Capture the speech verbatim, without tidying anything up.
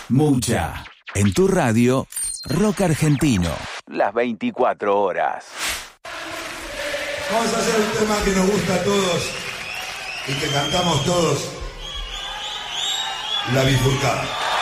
Mucha. En tu radio, rock argentino. Las veinticuatro horas. Vamos a hacer un tema que nos gusta a todos y que cantamos todos. La bifurcada.